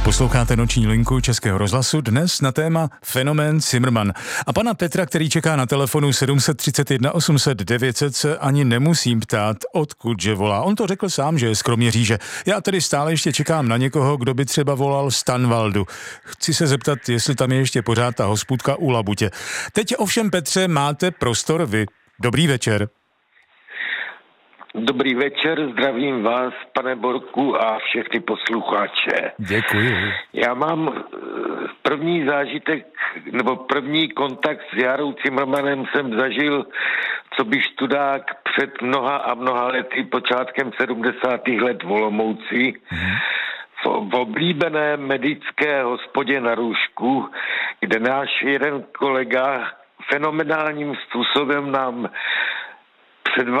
Posloucháte Noční linku Českého rozhlasu, dnes na téma fenomén Cimrman. A pana Petra, který čeká na telefonu 731 800 900, se ani nemusím ptát, odkud že volá. On to řekl sám, že je z Kroměříže. Já tedy stále ještě čekám na někoho, kdo by třeba volal z Tanvaldu. Chci se zeptat, jestli tam je ještě pořád ta hospůdka u Labutě. Teď ovšem, Petře, máte prostor vy. Dobrý večer. Dobrý večer, zdravím vás, pane Borku, a všechny posluchače. Děkuji. Já mám první zážitek, nebo první kontakt s Jarou Cimrmanem jsem zažil, co by studák před mnoha a mnoha lety, počátkem 70. let v Olomouci, v oblíbené medické hospodě na Růžku, kde náš jeden kolega fenomenálním způsobem nám